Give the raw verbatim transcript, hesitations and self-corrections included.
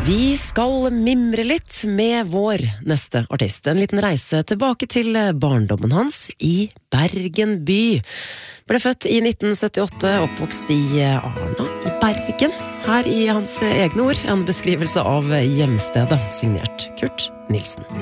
Vi skal mimre litt med vår neste artist. En liten reise tilbake til barndommen hans i Bergen by. Ble født i nitten syttiåtte, oppvokst i Arna i Bergen. Her i hans egne ord, en beskrivelse av hjemstedet, signert Kurt Nilsen.